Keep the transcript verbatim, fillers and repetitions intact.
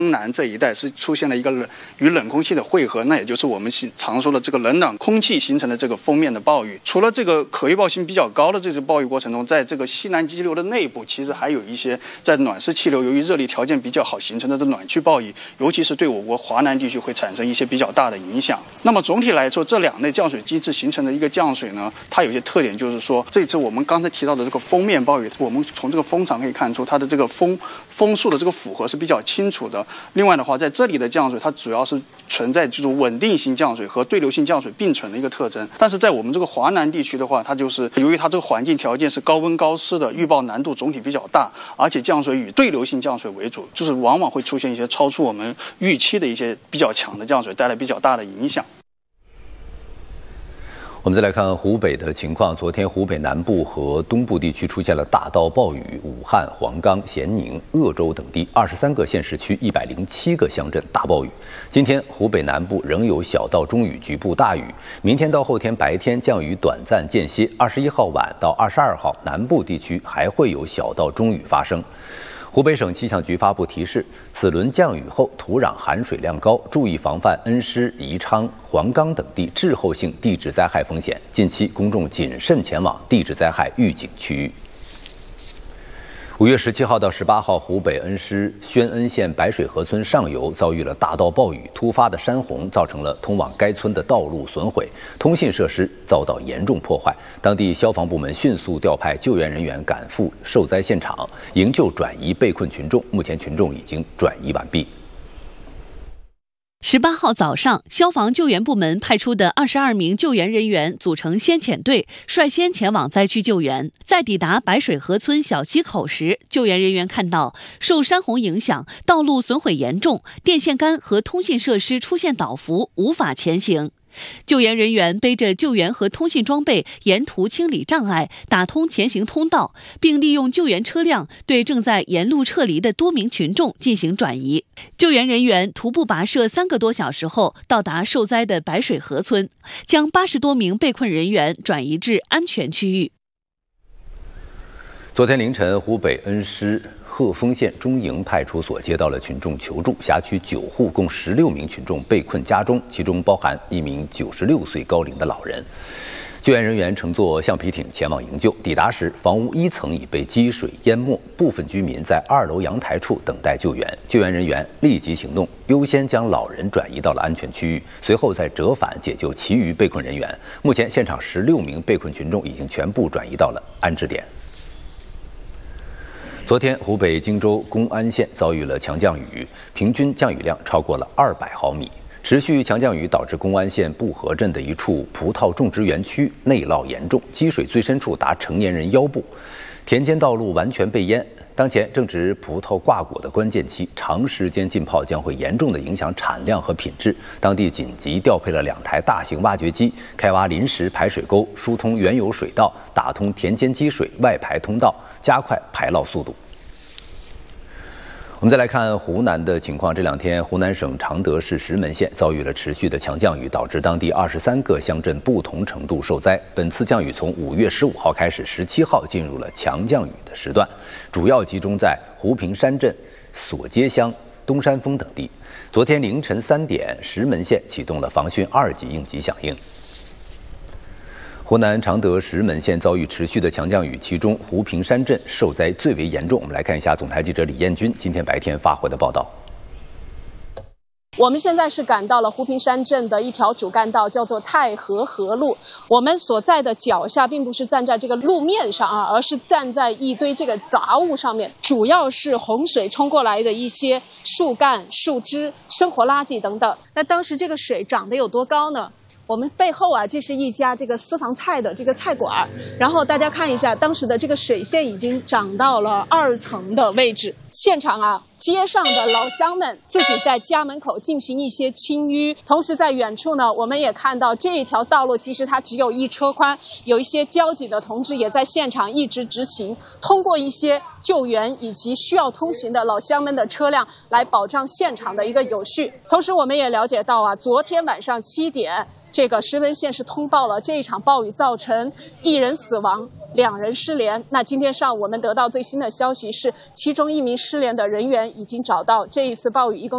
东南这一带是出现了一个冷与冷空气的汇合，那也就是我们常说的这个冷暖空气形成的这个锋面的暴雨。除了这个可预报性比较高的这次暴雨过程中，在这个西南激流的内部，其实还有一些在暖湿气流由于热力条件比较好形成的这暖区暴雨，尤其是对我国华南地区会产生一些比较大的影响。那么总体来说，这两类降水机制形成的一个降水呢，它有些特点，就是说这次我们刚才提到的这个锋面暴雨，我们从这个风场可以看出它的这个风风速的这个符合是比较清楚的。另外的话，在这里的降水，它主要是存在这种稳定性降水和对流性降水并存的一个特征。但是在我们这个华南地区的话，它就是由于它这个环境条件是高温高湿的，预报难度总体比较大，而且降水以对流性降水为主，就是往往会出现一些超出我们预期的一些比较强的降水，带来比较大的影响。 我们再来看湖北的情况。昨天，湖北南部和东部地区出现了大到暴雨，武汉、黄冈、咸宁、鄂州等地二十三个县市区一百零七个乡镇大暴雨。今天，湖北南部仍有小到中雨，局部大雨。明天到后天白天降雨短暂间歇。二十一号晚到二十二号，南部地区还会有小到中雨发生。湖北省气象局发布提示，此轮降雨后土壤含水量高，注意防范恩施、宜昌、黄冈等地滞后性地质灾害风险。近期公众谨慎前往地质灾害预警区域。五月十七号到十八号，湖北恩施宣恩县白水河村上游遭遇了大到暴雨，突发的山洪造成了通往该村的道路损毁，通信设施遭到严重破坏。当地消防部门迅速调派救援人员赶赴受灾现场，营救转移被困群众。目前群众已经转移完毕。 十八号早上，消防救援部门派出的二十二名救援人员组成先遣队，率先前往灾区救援。在抵达白水河村小溪口时，救援人员看到受山洪影响，道路损毁严重，电线杆和通信设施出现倒伏，无法前行。救援人员背着救援和通信装备，沿途清理障碍，打通前行通道，并利用救援车辆对正在沿路撤离的多名群众进行转移。救援人员徒步跋涉三个多小时后，到达受灾的白水河村，将八十多名被困人员转移至安全区域。 昨天凌晨，湖北恩施鹤峰县中营派出所接到了群众求助，辖区九户共十六名群众被困家中，其中包含一名九十六岁高龄的老人。救援人员乘坐橡皮艇前往营救，抵达时，房屋一层已被积水淹没，部分居民在二楼阳台处等待救援。救援人员立即行动，优先将老人转移到了安全区域，随后再折返解救其余被困人员。目前，现场十六名被困群众已经全部转移到了安置点。昨天，湖北荆州公安县遭遇了强降雨，平均降雨量超过了二百毫米。持续强降雨导致公安县布河镇的一处葡萄种植园区内涝严重，积水最深处达成年人腰部，田间道路完全被淹。当前正值葡萄挂果的关键期，长时间浸泡将会严重的影响产量和品质。当地紧急调配了两台大型挖掘机，开挖临时排水沟，疏通原有水道，打通田间积水外排通道，加快排涝速度。我们再来看湖南的情况。这两天，湖南省常德市石门县遭遇了持续的强降雨，导致当地二十三个乡镇不同程度受灾。本次降雨从五月十五号开始，十七号进入了强降雨的时段，主要集中在湖平山镇、索街乡、东山峰等地。昨天凌晨三点，石门县启动了防汛二级应急响应。湖南常德石门县遭遇持续的强降雨，其中湖平山镇受灾最为严重。我们来看一下总台记者李彦军今天白天发回的报道。 我们现在是赶到了湖平山镇的一条主干道，叫做太河河路。我们所在的脚下并不是站在这个路面上啊，而是站在一堆这个杂物上面，主要是洪水冲过来的一些树干、树枝、生活垃圾等等。那当时这个水涨得有多高呢？我们背后啊，这是一家这个私房菜的这个菜馆，然后大家看一下，当时的这个水线已经涨到了二层的位置。现场啊，街上的老乡们自己在家门口进行一些清淤，同时在远处呢，我们也看到这一条道路其实它只有一车宽，有一些交警的同志也在现场一直执勤，通过一些救援以及需要通行的老乡们的车辆来保障现场的一个有序。同时我们也了解到啊，昨天晚上七点。这个石门县是通报了这一场暴雨造成一人死亡，两人失联。那今天上午我们得到最新的消息是，其中一名失联的人员已经找到。这一次暴雨一共